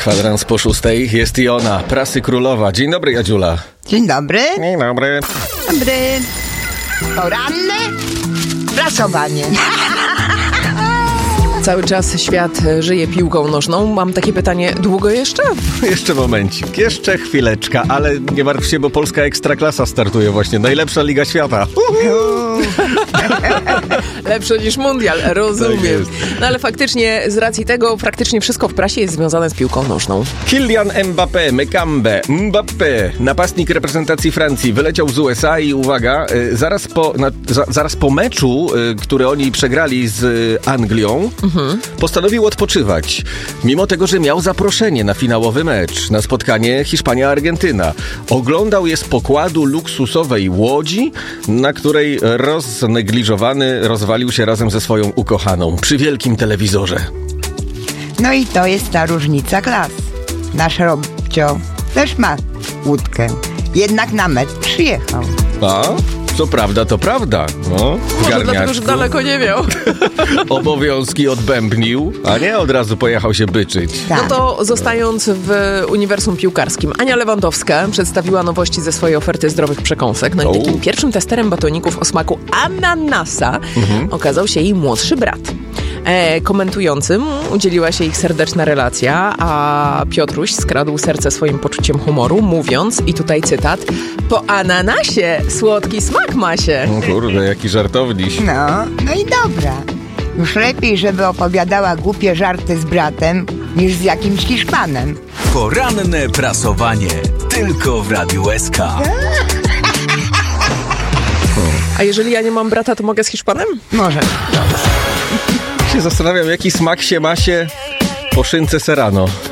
Kwadrans po 6 jest i ona, prasy królowa. Dzień dobry, Jadziula. Dzień dobry. Dzień dobry. Dobry. Poranne prasowanie. Cały czas świat żyje piłką nożną. Mam takie pytanie, długo jeszcze? Jeszcze momencik, jeszcze chwileczka, ale nie martw się, bo polska ekstraklasa startuje właśnie. Najlepsza liga świata. Lepsze niż mundial, rozumiem. Tak No ale faktycznie z racji tego praktycznie wszystko w prasie jest związane z piłką nożną. Kylian Mbappé, napastnik reprezentacji Francji, wyleciał z USA i uwaga, zaraz po meczu, który oni przegrali z Anglią, postanowił odpoczywać. Mimo tego, że miał zaproszenie na finałowy mecz, na spotkanie Hiszpania-Argentyna. Oglądał je z pokładu luksusowej łodzi, na której roznegliżowany rozwalił się razem ze swoją ukochaną przy wielkim telewizorze. No i to jest ta różnica klas. Nasz Robcio też ma łódkę. Jednak na mecz przyjechał. A? Co prawda, to prawda. No, Może dlatego, że daleko nie miał. Obowiązki odbębnił, a nie od razu pojechał się byczyć. Tak. No to zostając w uniwersum piłkarskim, Ania Lewandowska przedstawiła nowości ze swojej oferty zdrowych przekąsek. No i takim pierwszym testerem batoników o smaku ananasa okazał się jej młodszy brat. Komentującym udzieliła się ich serdeczna relacja, a Piotruś skradł serce swoim poczuciem humoru, mówiąc, i tutaj cytat, po ananasie słodki smak ma się. Kurde, jaki żartowniś. No i dobra. Już lepiej, żeby opowiadała głupie żarty z bratem, niż z jakimś Hiszpanem. Poranne prasowanie. Tylko w Radiu SK. A jeżeli ja nie mam brata, to mogę z Hiszpanem? Może. Się zastanawiam, jaki smak się ma się po szynce Serrano.